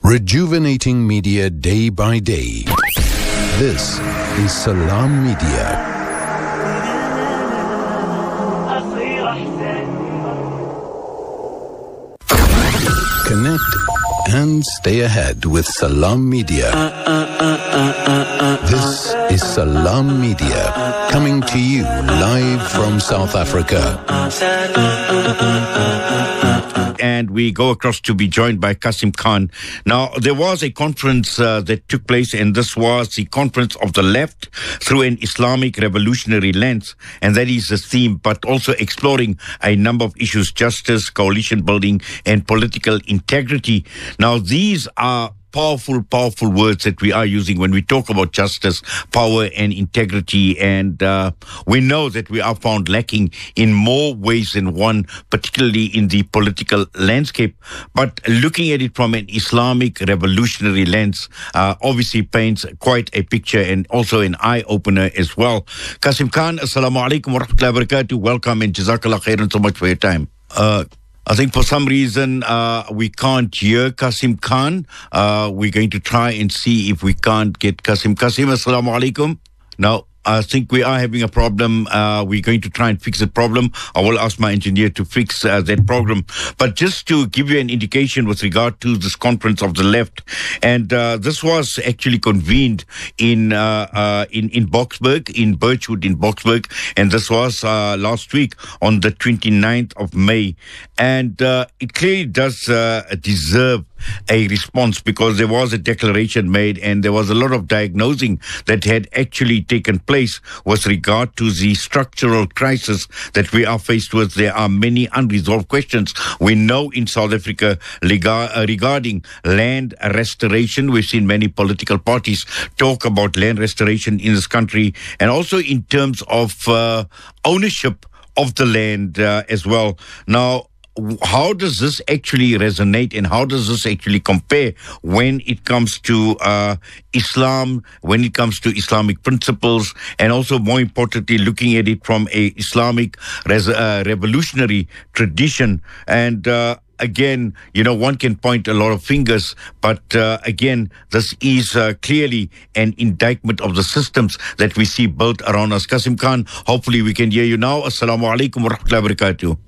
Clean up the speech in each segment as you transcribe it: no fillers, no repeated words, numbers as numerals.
Rejuvenating media day by day. This is Salam Media. Connect and stay ahead with Salam Media. This is Salam Media, coming to you live from South Africa. And we go across to be joined by Kasim Khan. Now, there was a conference that took place, and this was the Conference of the Left through an Islamic revolutionary lens, and that is the theme, but also exploring a number of issues: justice, coalition building, and political integrity. Now, these are powerful words that we are using when we talk about justice, power, and integrity. And we know that we are found lacking in more ways than one, particularly in the political landscape. But looking at it from an Islamic revolutionary lens obviously paints quite a picture and also an eye-opener as well. Kasim Khan, Assalamu alaikum wa rahmatullahi wa barakatuh. Welcome and Jazakallah khairan so much for your time. I think for some reason we can't hear Kasim Khan. We're going to try and see if we can't get Kasim. Kasim, assalamu alaikum. Now, I think we are having a problem. We're going to try and fix the problem. I will ask my engineer to fix that problem. But just to give you an indication with regard to this Conference of the Left, and this was actually convened in Boksburg, in Birchwood in Boksburg, and this was last week on the 29th of May. And it clearly does deserve a response, because there was a declaration made and there was a lot of diagnosing that had actually taken place with regard to the structural crisis that we are faced with. There are many unresolved questions. We know in South Africa regarding land restoration, we've seen many political parties talk about land restoration in this country, and also in terms of ownership of the land as well. Now, how does this actually resonate, and how does this actually compare when it comes to Islam, when it comes to Islamic principles, and also more importantly looking at it from a Islamic revolutionary tradition? And again, you know, one can point a lot of fingers, but again, this is clearly an indictment of the systems that we see built around us. Kasim Khan, hopefully we can hear you now. Assalamu alaikum wa rahmatullahi wa barakatuh.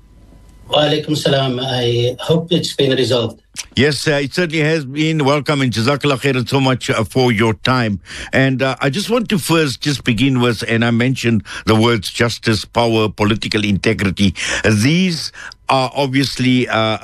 Wa alaikum salam. I hope it's been resolved. Yes, it certainly has been. Welcome and Jazakallah khairan so much for your time. And I just want to first just begin with, and I mentioned the words justice, power, political integrity. These are obviously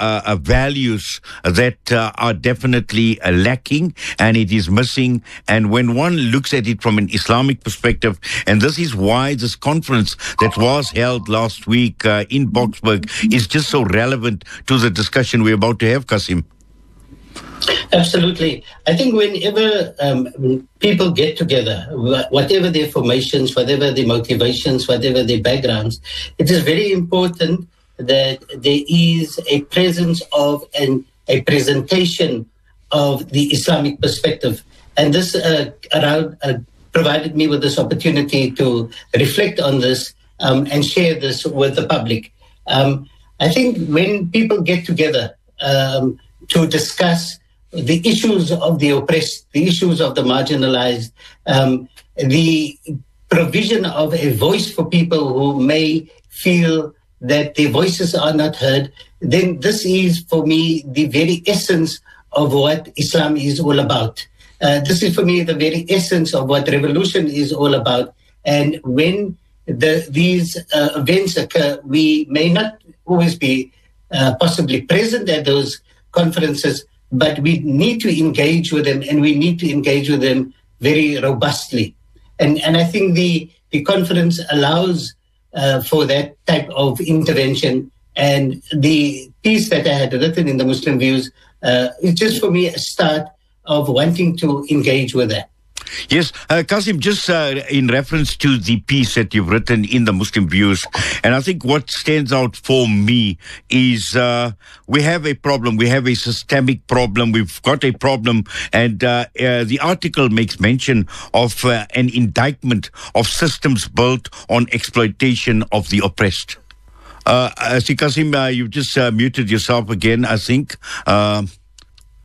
values that are definitely lacking, and it is missing. And when one looks at it from an Islamic perspective, and this is why this conference that was held last week in Boksburg is just so relevant to the discussion we're about to have, Kasim. Absolutely. I think whenever people get together, whatever their formations, whatever their motivations, whatever their backgrounds, it is very important that there is a presence of and a presentation of the Islamic perspective. And this provided me with this opportunity to reflect on this and share this with the public. I think when people get together to discuss the issues of the oppressed, the issues of the marginalized, the provision of a voice for people who may feel that their voices are not heard, then this is, for me, the very essence of what Islam is all about. This is, for me, the very essence of what revolution is all about. And when these events occur, we may not always be possibly present at those conferences, but we need to engage with them, and we need to engage with them very robustly. And I think the conference allows for that type of intervention. And the piece that I had written in the Muslim Views is just, for me, a start of wanting to engage with that. Yes, Kasim, just in reference to the piece that you've written in the Muslim Views, and I think what stands out for me is we have a problem, we have a systemic problem, we've got a problem, and the article makes mention of an indictment of systems built on exploitation of the oppressed. See, Kasim, you've just muted yourself again, I think.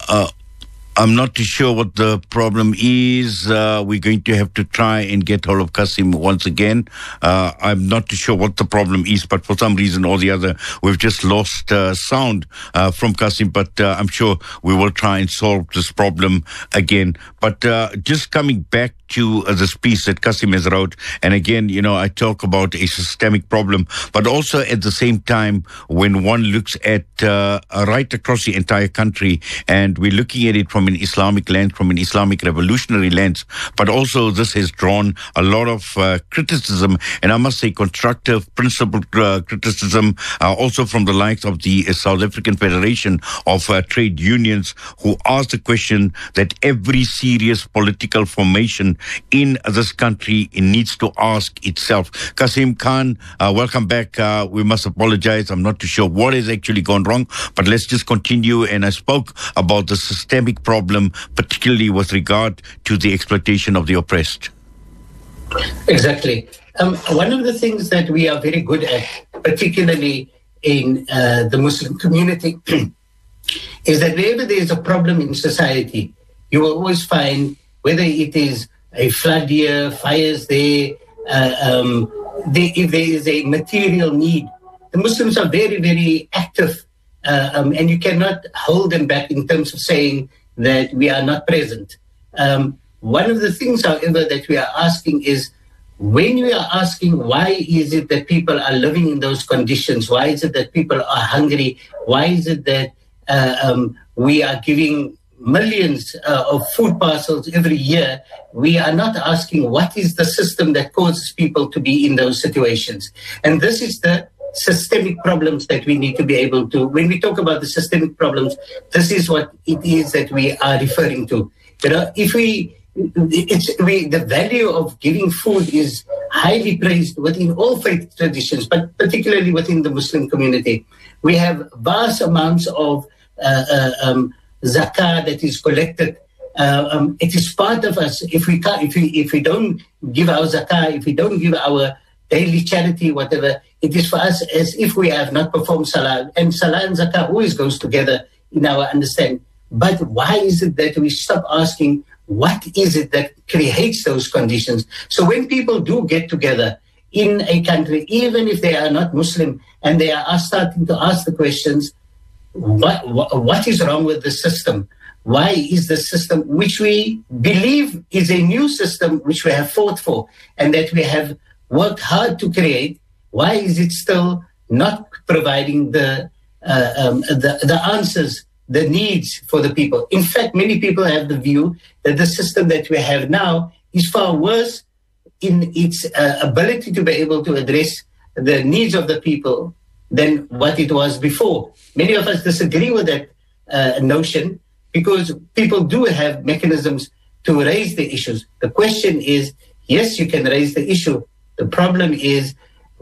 I'm not too sure what the problem is. We're going to have to try and get hold of Kasim once again. I'm not too sure what the problem is, but for some reason or the other, we've just lost sound from Kasim. But I'm sure we will try and solve this problem again. But just coming back to this piece that Kasim has wrote, and again, I talk about a systemic problem, but also at the same time, when one looks at right across the entire country, and we're looking at it from an Islamic lens, from an Islamic revolutionary lens, but also this has drawn a lot of criticism, and I must say constructive, principled criticism, also from the likes of the South African Federation of Trade Unions, who asked the question that every serious political formation in this country needs to ask itself. Kasim Khan, welcome back. We must apologize. I'm not too sure what has actually gone wrong, but let's just continue. And I spoke about the systemic problem, particularly with regard to the exploitation of the oppressed. Exactly. One of the things that we are very good at, particularly in the Muslim community, is that wherever there is a problem in society, you will always find, whether it is a flood year, fires there, if there is a material need, the Muslims are very, very active, and you cannot hold them back in terms of saying that we are not present. One of the things, however, that we are asking is, when we are asking why is it that people are living in those conditions, why is it that people are hungry, why is it that we are giving millions of food parcels every year, we are not asking what is the system that causes people to be in those situations. And this is the systemic problems that we need to be able to, when we talk about the systemic problems, this is what it is that we are referring to. The value of giving food is highly praised within all faith traditions, but particularly within the Muslim community. We have vast amounts of zakah that is collected. It is part of us. If we don't give our zakah, if we don't give our daily charity, whatever, it is for us as if we have not performed salah. And salah and zakah always goes together in our understanding. But why is it that we stop asking, what is it that creates those conditions? So when people do get together in a country, even if they are not Muslim, and they are starting to ask the questions, what is wrong with the system? Why is the system, which we believe is a new system, which we have fought for, and that we have worked hard to create, why is it still not providing the answers, the needs for the people? In fact, many people have the view that the system that we have now is far worse in its ability to be able to address the needs of the people than what it was before. Many of us disagree with that notion, because people do have mechanisms to raise the issues. The question is, yes, you can raise the issue. The problem is,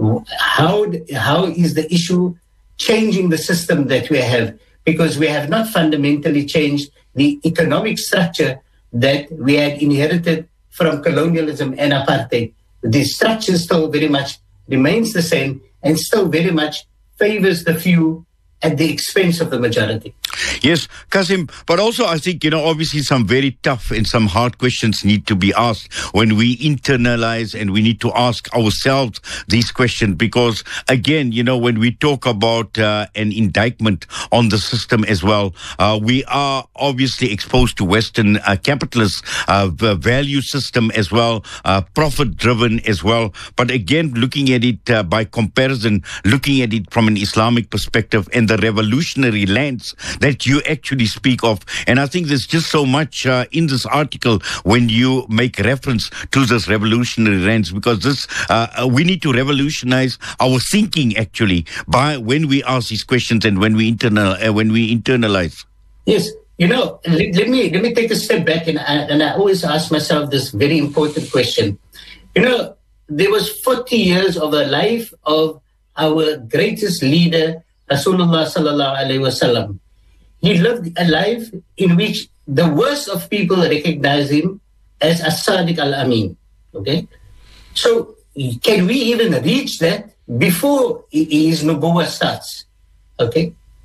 how is the issue changing the system that we have? Because we have not fundamentally changed the economic structure that we had inherited from colonialism and apartheid. The structure still very much remains the same and still very much favors the few at the expense of the majority. Yes, Kasim, but also I think, obviously some very tough and some hard questions need to be asked when we internalize, and we need to ask ourselves these questions, because again, when we talk about an indictment on the system as well, we are obviously exposed to Western capitalist value system as well, profit driven as well. But again, looking at it by comparison, looking at it from an Islamic perspective and the revolutionary lens that you actually speak of. And I think there's just so much in this article when you make reference to this revolutionary lens, because this we need to revolutionize our thinking actually by when we ask these questions and when we internalize. Yes, let me take a step back, and I always ask myself this very important question. There was 40 years of the life of our greatest leader, Rasulullah sallallahu alaihi wasallam. He lived a life in which the worst of people recognize him as As-Sadiq Al-Amin. Okay? So, can we even reach that before his nubuwwah starts? Okay?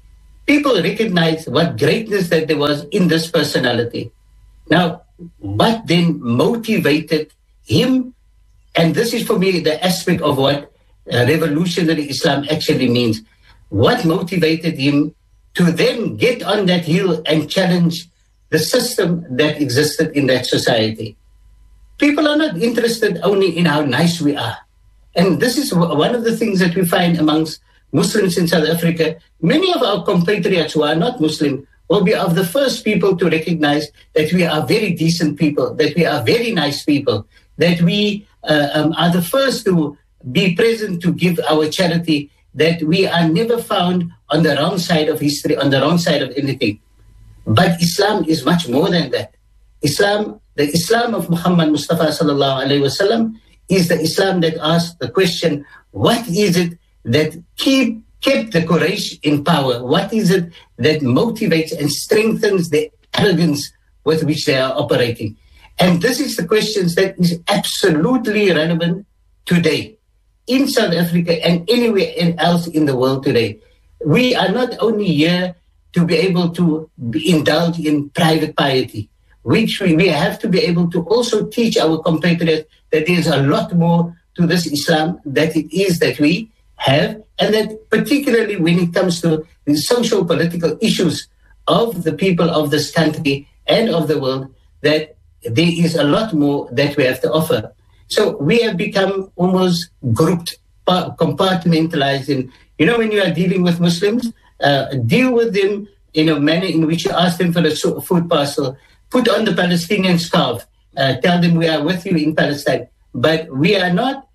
people recognized what greatness that there was in this personality. Now, what then motivated him? And this is for me the aspect of what revolutionary Islam actually means. What motivated him to then get on that hill and challenge the system that existed in that society? People are not interested only in how nice we are. And this is one of the things that we find amongst Muslims in South Africa. Many of our compatriots who are not Muslim will be of the first people to recognize that we are very decent people, that we are very nice people, that we are the first to be present to give our charity, that we are never found on the wrong side of history, on the wrong side of anything. But Islam is much more than that. Islam, the Islam of Muhammad Mustafa sallallahu alaihi wasallam, is the Islam that asks the question, what is it that kept the Quraysh in power? What is it that motivates and strengthens the arrogance with which they are operating? And this is the questions that is absolutely relevant today in South Africa and anywhere else in the world today. We are not only here to be able to indulge in private piety, which we have to be able to also teach our compatriots that there's a lot more to this Islam that it is that we have, and that particularly when it comes to the social political issues of the people of this country and of the world, that there is a lot more that we have to offer. So we have become almost grouped, compartmentalized in, when you are dealing with Muslims, deal with them in a manner in which you ask them for a food parcel, put on the Palestinian scarf, tell them we are with you in Palestine. But we are not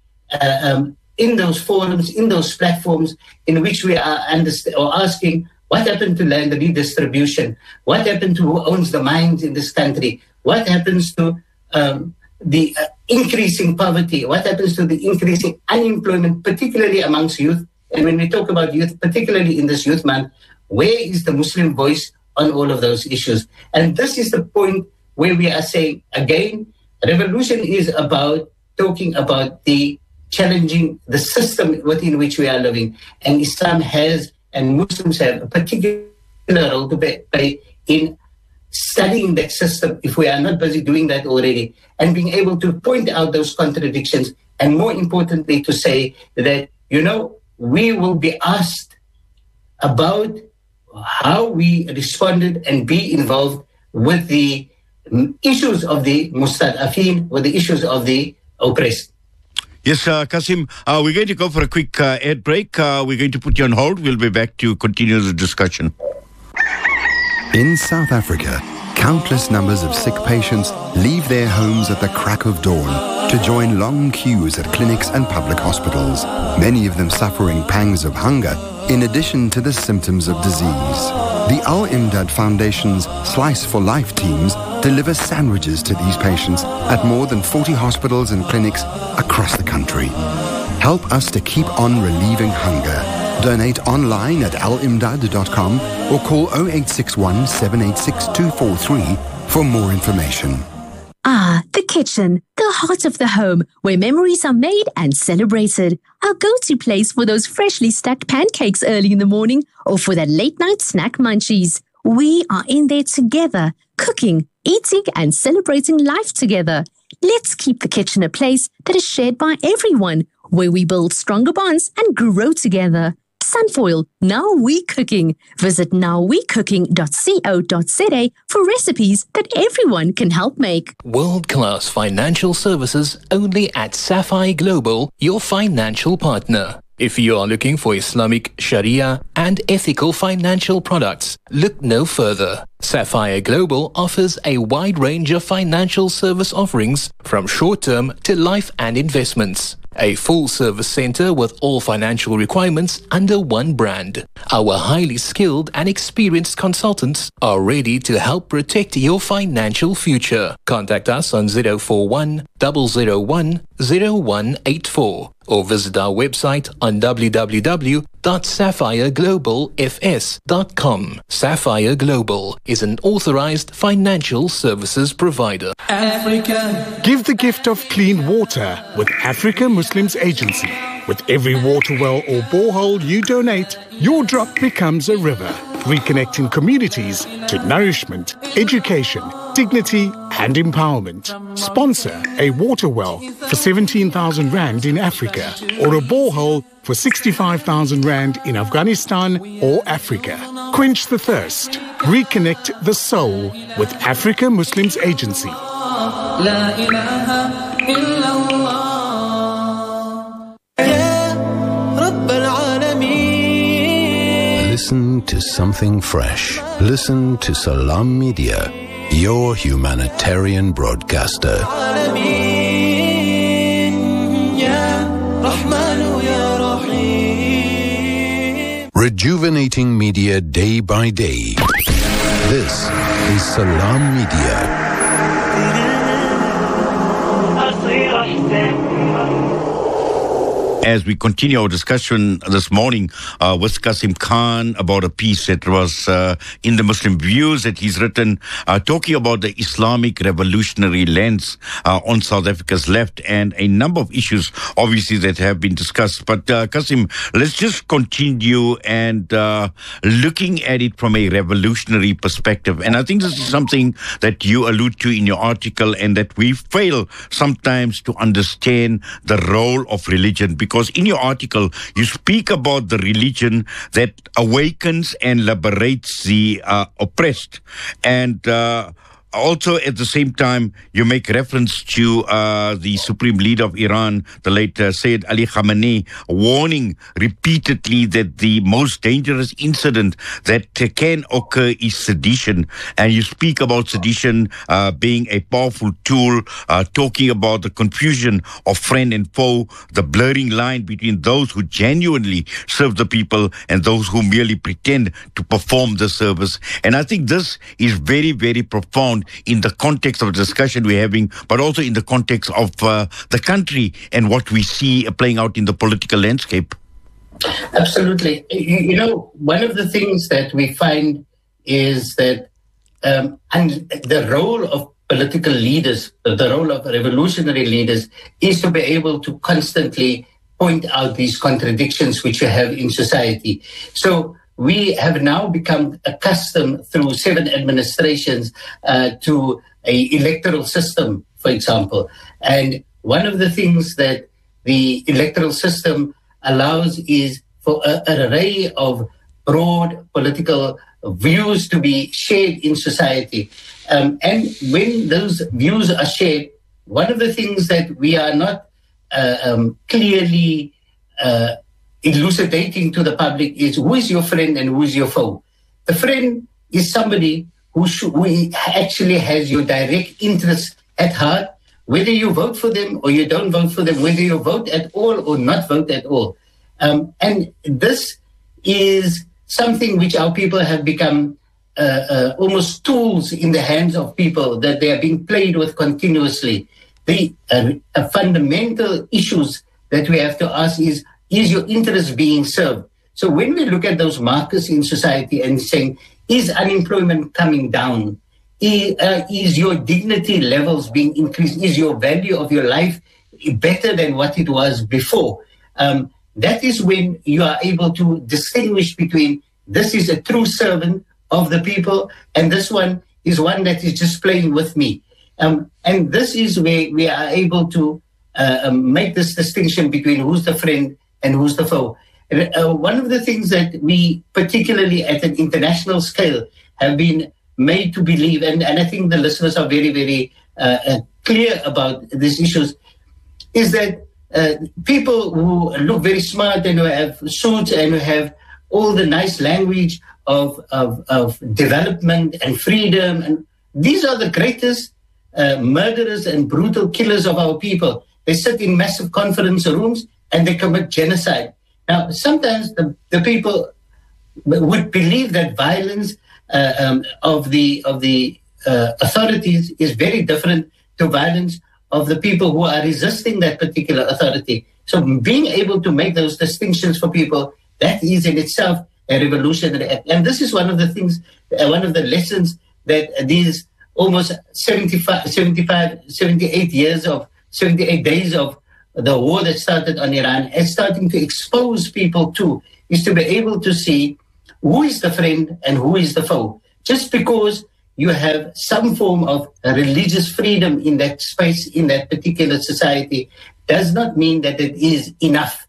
in those forums, in those platforms in which we are asking what happened to land redistribution, what happened to who owns the mines in this country, what happens to the increasing poverty, what happens to the increasing unemployment, particularly amongst youth. And when we talk about youth, particularly in this youth month, where is the Muslim voice on all of those issues? And this is the point where we are saying, again, revolution is about talking about the challenging the system within which we are living. And Islam has, and Muslims have, a particular role to play in studying that system, if we are not busy doing that already, and being able to point out those contradictions, and more importantly, to say that, we will be asked about how we responded and be involved with the issues of the mustad'afin, with the issues of the oppressed. Yes, Kasim, we're going to go for a quick ad break. We're going to put you on hold. We'll be back to continue the discussion. In South Africa, countless numbers of sick patients leave their homes at the crack of dawn to join long queues at clinics and public hospitals, many of them suffering pangs of hunger in addition to the symptoms of disease. The Al-Imdad Foundation's Slice for Life teams deliver sandwiches to these patients at more than 40 hospitals and clinics across the country. Help us to keep on relieving hunger. Donate online at alimdad.com or call 0861 786 243 for more information. Ah, the kitchen, the heart of the home, where memories are made and celebrated. Our go-to place for those freshly stacked pancakes early in the morning or for that late-night snack munchies. We are in there together, cooking, eating and celebrating life together. Let's keep the kitchen a place that is shared by everyone, where we build stronger bonds and grow together. Sunfoil, Now We Cooking. Visit nowwecooking.co.za for recipes that everyone can help make. World-class financial services only at Sapphire Global, your financial partner. If you are looking for Islamic Sharia and ethical financial products, look no further. Sapphire Global offers a wide range of financial service offerings from short-term to life and investments. A full-service center with all financial requirements under one brand. Our highly skilled and experienced consultants are ready to help protect your financial future. Contact us on 041 001 0184 or visit our website on www.sapphireglobalfs.com. Sapphire Global is an authorized financial services provider. Africa. Give the gift of clean water with Africa Muslims Agency. With every water well or borehole you donate, your drop becomes a river. reconnecting communities to nourishment, education, dignity and empowerment. Sponsor a water well for 17,000 Rand in Africa or a borehole for 65,000 Rand in Afghanistan or Africa. Quench the thirst. Reconnect the soul with Africa Muslims Agency. La ilaha illallah. Listen to something fresh. Listen to Salam Media, your humanitarian broadcaster. Rejuvenating media day by day. This is Salam Media. As we continue our discussion this morning with Kasim Khan about a piece that was in the Muslim Views that he's written, talking about the Islamic revolutionary lens on South Africa's left, and a number of issues, obviously, that have been discussed. But Kasim, let's just continue and looking at it from a revolutionary perspective. And I think this is something that you allude to in your article, and that we fail sometimes to understand the role of religion. Because in your article, you speak about the religion that awakens and liberates the oppressed. And also, at the same time, you make reference to the Supreme Leader of Iran, the late Sayyid Ali Khamenei, warning repeatedly that the most dangerous incident that can occur is sedition. And you speak about sedition being a powerful tool, talking about the confusion of friend and foe, the blurring line between those who genuinely serve the people and those who merely pretend to perform the service. And I think this is very, very profound in the context of the discussion we're having, but also in the context of the country and what we see playing out in the political landscape. Absolutely. You know, one of the things that we find is that and the role of political leaders, the role of revolutionary leaders, is to be able to constantly point out these contradictions which we have in society. So we have now become accustomed through 7 administrations to an electoral system, for example. And one of the things that the electoral system allows is for an array of broad political views to be shared in society. And when those views are shared, one of the things that we are not clearly elucidating to the public is who is your friend and who is your foe. The friend is somebody who actually has your direct interest at heart, whether you vote for them or you don't vote for them, whether you vote at all or not vote at all. And this is something which our people have become almost tools in the hands of people, that they are being played with continuously. The fundamental issues that we have to ask is your interest being served? So when we look at those markers in society and saying, is unemployment coming down? Is your dignity levels being increased? Is your value of your life better than what it was before? That is when you are able to distinguish between this is a true servant of the people and this one is one that is just playing with me. And this is where we are able to make this distinction between who's the friend and who's the foe. One of the things that we, particularly at an international scale, have been made to believe, and I think the listeners are very, very clear about these issues, is that people who look very smart and who have suits and who have all the nice language of development and freedom, and these are the greatest murderers and brutal killers of our people. They sit in massive conference rooms and they commit genocide. Now, sometimes the people would believe that violence of the authorities is very different to violence of the people who are resisting that particular authority. So being able to make those distinctions for people, that is in itself a revolutionary act. And this is one of the things, one of the lessons that these almost 78 days of the war that started on Iran is starting to expose people to, is to be able to see who is the friend and who is the foe. Just because you have some form of religious freedom in that space, in that particular society, does not mean that it is enough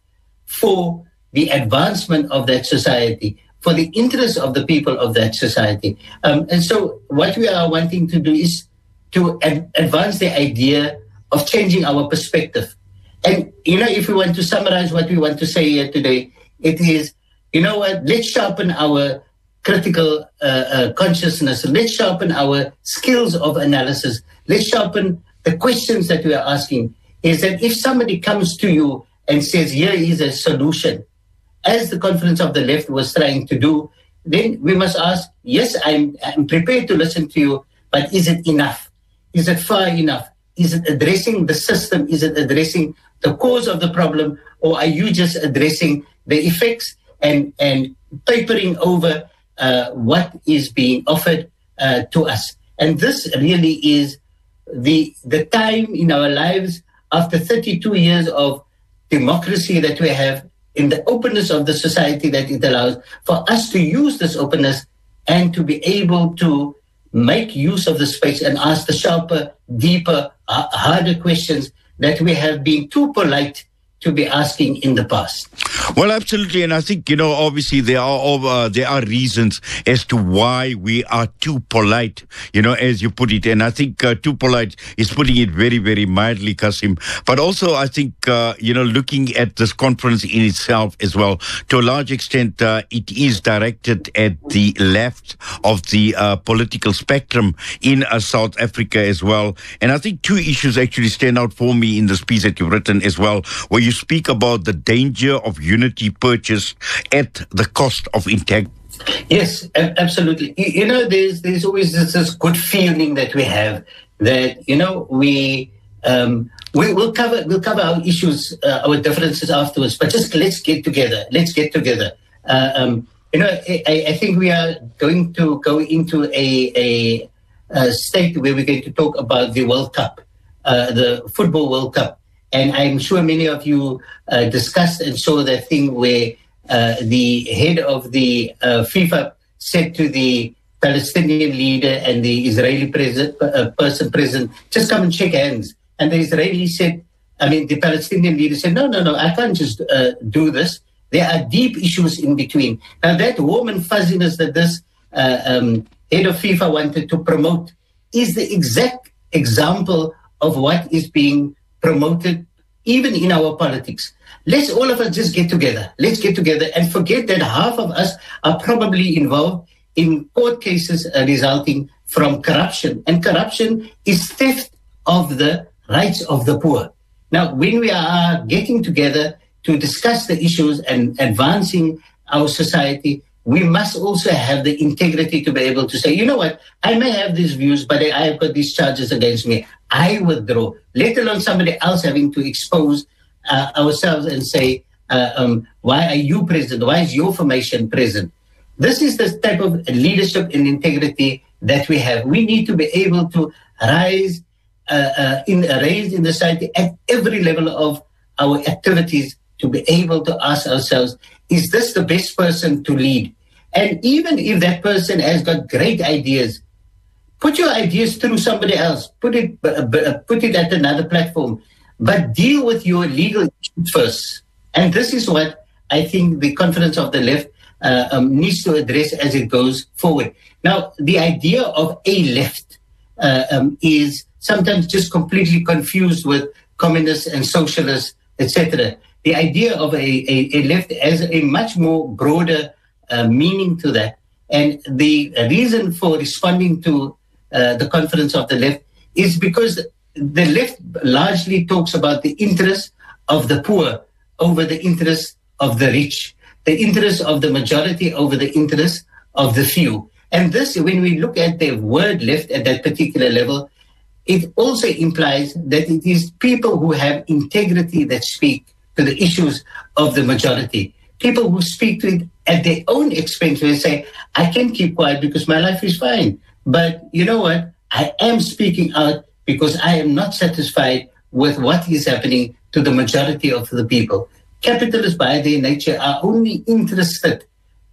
for the advancement of that society, for the interest of the people of that society. And so what we are wanting to do is to advance the idea of changing our perspective. And, if we want to summarize what we want to say here today, it is, let's sharpen our critical consciousness. Let's sharpen our skills of analysis. Let's sharpen the questions that we are asking. Is that if somebody comes to you and says, here is a solution, as the Conference of the Left was trying to do, then we must ask, yes, I'm prepared to listen to you, but is it enough? Is it far enough? Is it addressing the system? Is it addressing the cause of the problem? Or are you just addressing the effects and papering over what is being offered to us? And this really is the time in our lives after 32 years of democracy that we have, in the openness of the society that it allows, for us to use this openness and to be able to make use of the space and ask the sharper, deeper, harder questions that we have been too polite to be asking in the past. Well, absolutely. And I think, obviously there are reasons as to why we are too polite, as you put it. And I think too polite is putting it very, very mildly, Kasim. But also, I think, looking at this conference in itself as well, to a large extent, it is directed at the left of the political spectrum in South Africa as well. And I think two issues actually stand out for me in this piece that you've written as well, where you speak about the danger of unity purchased at the cost of integrity. Yes, absolutely. There's always this good feeling that we have that we'll cover our issues, our differences afterwards. But just let's get together. I think we are going to go into a state where we're going to talk about the World Cup, the Football World Cup. And I'm sure many of you discussed and saw that thing where the head of the FIFA said to the Palestinian leader and the Israeli person present, just come and shake hands. And the the Palestinian leader said, no, I can't just do this. There are deep issues in between. Now, that warm and fuzziness that this head of FIFA wanted to promote is the exact example of what is being promoted even in our politics. Let's all of us just get together. Let's get together and forget that half of us are probably involved in court cases resulting from corruption. And corruption is theft of the rights of the poor. Now, when we are getting together to discuss the issues and advancing our society, we must also have the integrity to be able to say, you know what, I may have these views, but I have got these charges against me. I withdraw, let alone somebody else having to expose ourselves and say, why are you present? Why is your formation present? This is the type of leadership and integrity that we have. We need to be able to raise in the society at every level of our activities, to be able to ask ourselves, is this the best person to lead? And even if that person has got great ideas, put your ideas through somebody else. Put it at another platform. But deal with your legal issues first. And this is what I think the Conference of the Left needs to address as it goes forward. Now, the idea of a left is sometimes just completely confused with communists and socialists, etc. The idea of a left has a much more broader meaning to that. And the reason for responding to the Conference of the Left is because the left largely talks about the interests of the poor over the interests of the rich, the interests of the majority over the interests of the few. And this, when we look at the word left at that particular level, it also implies that it is people who have integrity that speak to the issues of the majority. People who speak to it at their own expense, will say, I can keep quiet because my life is fine. But you know what? I am speaking out because I am not satisfied with what is happening to the majority of the people. Capitalists, by their nature, are only interested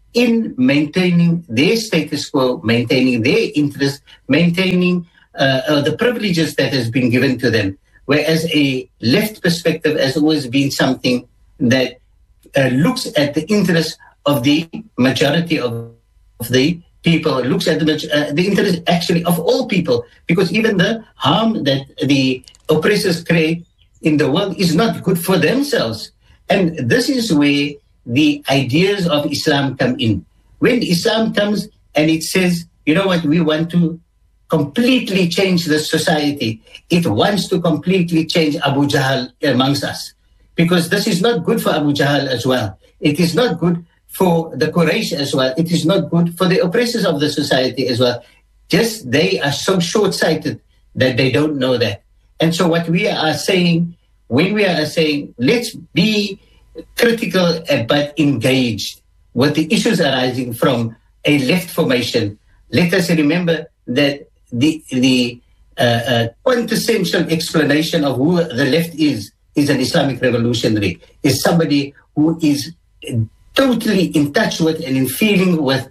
in maintaining their status quo, maintaining their interests, maintaining the privileges that has been given to them. Whereas a left perspective has always been something that looks at the interests of the majority of the people, looks at the interest actually of all people, because even the harm that the oppressors create in the world is not good for themselves. And this is where the ideas of Islam come in. When Islam comes and it says, you know what, we want to completely change the society, it wants to completely change Abu Jahl amongst us, because this is not good for Abu Jahl as well. It is not good for the Quraysh as well. It is not good for the oppressors of the society as well. Just they are so short-sighted that they don't know that. And so what we are saying, when we are saying, let's be critical but engaged with the issues arising from a left formation, let us remember that the quintessential explanation of who the left is an Islamic revolutionary, is somebody who is totally in touch with and in feeling with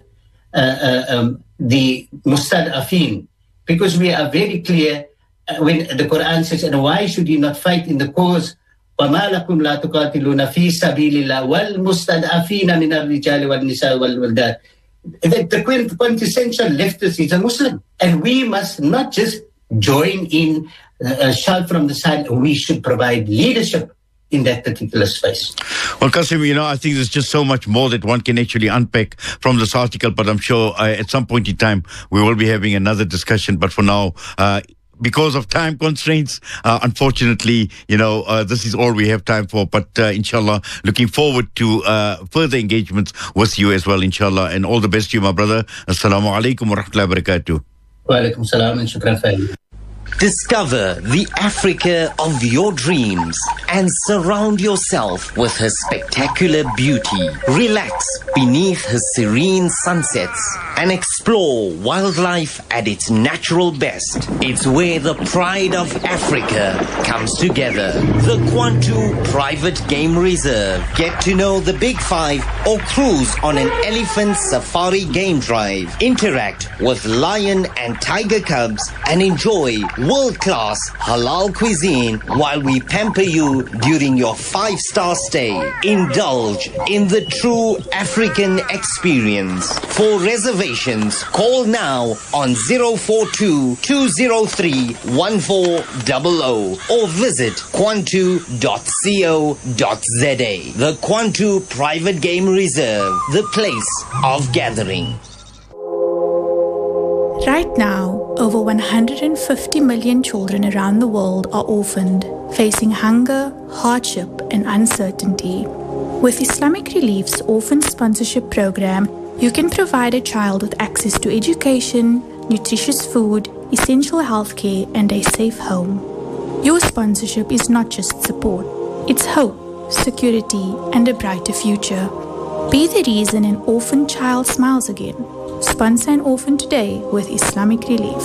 the mustad'afin, because we are very clear when the Quran says, and why should you not fight in the cause وَمَا لَكُمْ لَا تُقَاتِلُونَ فِي سَبِيلِ اللَّهِ وَالْمُسْتَضْعَفِينَ مِنَ الرِّجَالِ وَالنِّسَاءِ وَالْوِلْدَانِ. The quintessential leftist is a Muslim, and we must not just join in, shout from the side. We should provide leadership in that particular space. Well, Qasim, I think there's just so much more that one can actually unpack from this article, but I'm sure at some point in time we will be having another discussion. But for now, because of time constraints, unfortunately, this is all we have time for. But inshallah, looking forward to further engagements with you as well, inshallah. And all the best to you, my brother. Assalamu alaikum wa rahmatullahi wa barakatuh. Wa alaikum salam and shukran fa'il. Discover the Africa of your dreams and surround yourself with her spectacular beauty. Relax beneath her serene sunsets and explore wildlife at its natural best. It's where the pride of Africa comes together. The Kwantu Private Game Reserve. Get to know the Big Five or cruise on an elephant safari game drive. Interact with lion and tiger cubs and enjoy world-class halal cuisine while we pamper you during your 5-star stay. Indulge in the true African experience. For reservations, call now on 042-203-1400 or visit kwantu.co.za. The Kwantu Private Game Reserve, the place of gathering. Right now, over 150 million children around the world are orphaned, facing hunger, hardship, and uncertainty. With Islamic Relief's Orphan Sponsorship Program, you can provide a child with access to education, nutritious food, essential healthcare, and a safe home. Your sponsorship is not just support, it's hope, security, and a brighter future. Be the reason an orphan child smiles again. Sponsor an orphan today with Islamic Relief.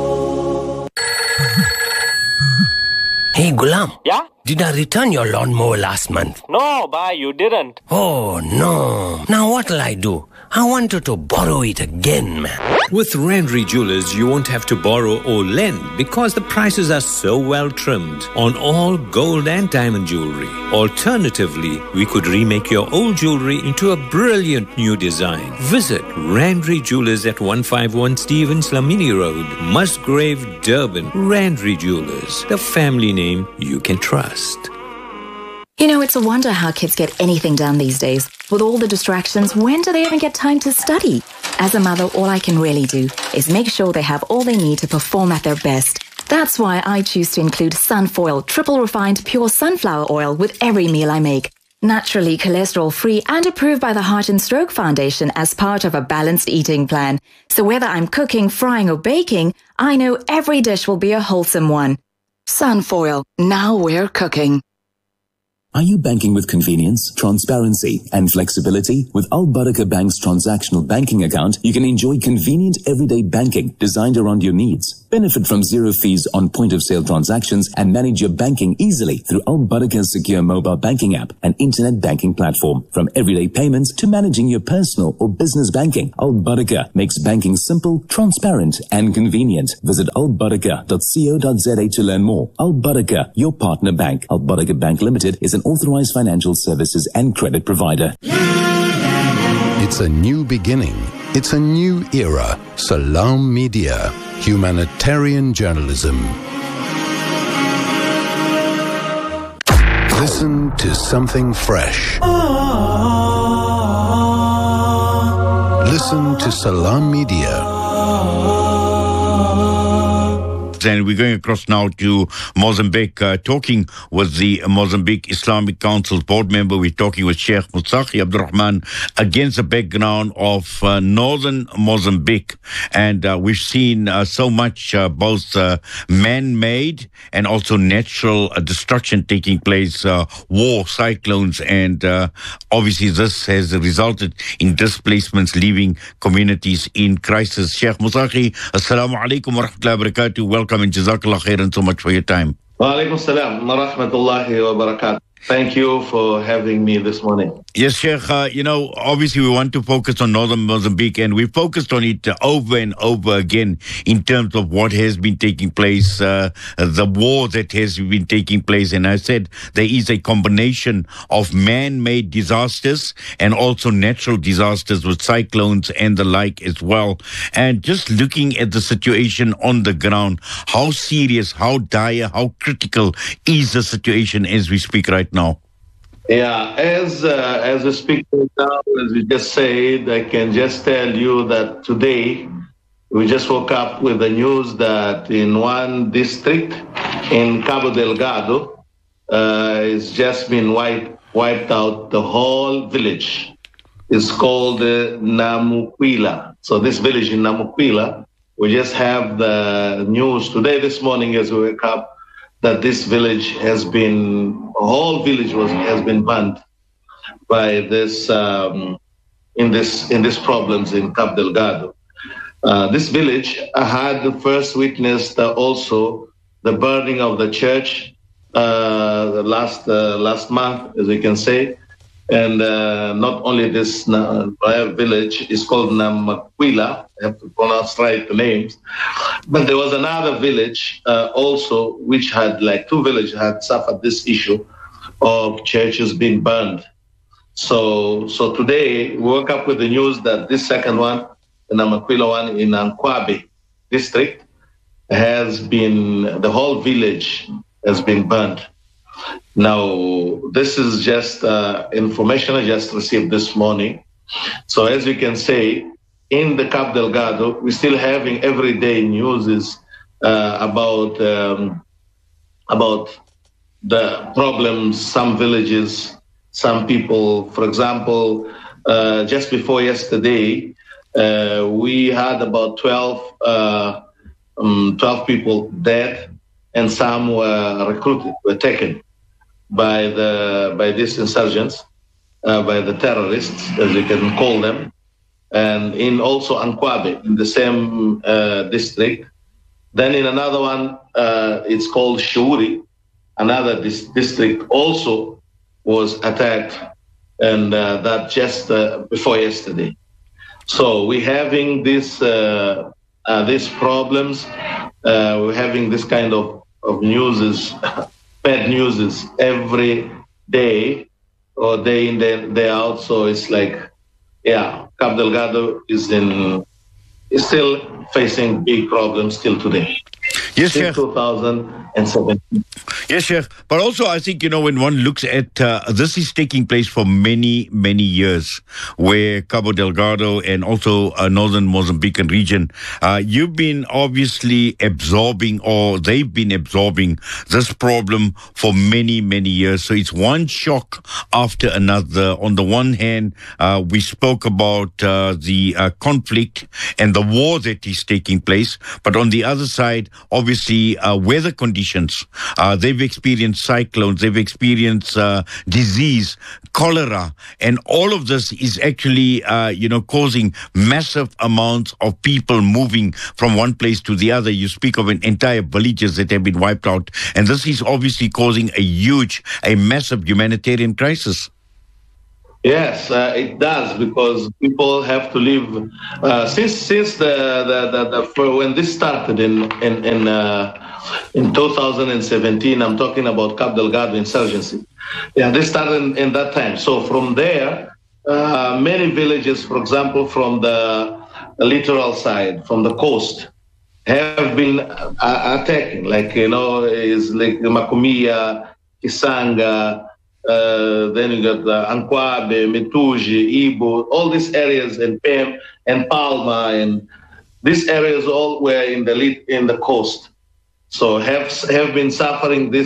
Hey, Gulam. Yeah? Did I return your lawnmower last month? No, bhai, you didn't. Oh, no. Now what'll I do? I wanted to borrow it again, man. With Randry Jewelers, you won't have to borrow or lend because the prices are so well trimmed on all gold and diamond jewelry. Alternatively, we could remake your old jewelry into a brilliant new design. Visit Randry Jewelers at 151 Stevens Lamini Road, Musgrave, Durban. Randry Jewelers, the family name you can trust. It's a wonder how kids get anything done these days. With all the distractions, when do they even get time to study? As a mother, all I can really do is make sure they have all they need to perform at their best. That's why I choose to include Sunfoil triple refined pure sunflower oil with every meal I make. Naturally cholesterol-free and approved by the Heart and Stroke Foundation as part of a balanced eating plan. So whether I'm cooking, frying or baking, I know every dish will be a wholesome one. Sunfoil, now we're cooking. Are you banking with convenience, transparency, and flexibility? With Al Barakah Bank's transactional banking account, you can enjoy convenient everyday banking designed around your needs. Benefit from zero fees on point-of-sale transactions and manage your banking easily through Al Barakah's secure mobile banking app and internet banking platform. From everyday payments to managing your personal or business banking, Al Barakah makes banking simple, transparent, and convenient. Visit albarakah.co.za to learn more. Al Barakah, your partner bank. Al Barakah Bank Limited is an authorized financial services and credit provider. It's a new beginning. It's a new era. Salam Media. Humanitarian journalism. Listen to something fresh. Listen to Salam Media. And we're going across now to Mozambique, talking with the Mozambique Islamic Council's board member. We're talking with Sheikh Musaki Abdurrahman against the background of northern Mozambique. And we've seen so much both man-made and also natural destruction taking place, war, cyclones, and obviously this has resulted in displacements, leaving communities in crisis. Sheikh Musaki, Assalamu alaikum wa rahmatullahi wa barakatuh. Welcome and Jazakallah khairan so much for your time. Wa alaikum salam wa rahmatullahi wa barakatuh. Thank you for having me this morning. Yes, Sheikh, obviously we want to focus on northern Mozambique, and we focused on it over and over again in terms of what has been taking place, the war that has been taking place. And I said there is a combination of man-made disasters and also natural disasters with cyclones and the like as well. And just looking at the situation on the ground, how serious, how dire, how critical is the situation as we speak right now? Yeah, as we speak now, as we just said, I can just tell you that today we just woke up with the news that in one district in Cabo Delgado, it's just been wiped out the whole village. It's called Namuquila. So this village in Namuquila, we just have the news today, this morning as we wake up, that this village has been burned by this in this problems in Cabo Delgado. This village had first witnessed also the burning of the church last month, as we can say, and not only this village is called Namuquila. I have to pronounce right the names. But there was another village also, which had two villages had suffered this issue of churches being burned. So today we woke up with the news that this second one, the Namuquila one in Ankwabe district, the whole village has been burned. Now, this is just information I just received this morning. So as you can say, in the Cabo Delgado, we're still having everyday news about the problems, some villages, some people. For example, just before yesterday, we had about 12 people dead, and some were taken by these insurgents, by the terrorists, as you can call them. And in also Ankwabe, in the same district. Then in another one, it's called Shuri, another district also was attacked, and that just before yesterday. So we're having these problems, we're having this kind of news, bad news every day, or day in, day out. So it's Cabo Delgado is still facing big problems till today. Yes, Sheikh. 2017. Yes, Sheikh. But also, I think, when one looks at this is taking place for many, many years, where Cabo Delgado and also northern Mozambican region, you've been obviously absorbing, or they've been absorbing this problem for many, many years. So it's one shock after another. On the one hand, we spoke about the conflict and the war that is taking place. But on the other side, obviously, obviously weather conditions. They've experienced cyclones, they've experienced disease, cholera, and all of this is actually, causing massive amounts of people moving from one place to the other. You speak of an entire villages that have been wiped out, and this is obviously causing a massive humanitarian crisis. Yes, it does, because people have to live. Since when this started in 2017, I'm talking about Cabo Delgado insurgency. Yeah, this started in that time. So from there, many villages, for example, from the littoral side, from the coast, have been attacking. Is like Macomia, Kisanga. Then you got Ankwabe, Metuji, Ibo, all these areas, and Pem and Palma, and these areas all were in the coast, so have been suffering this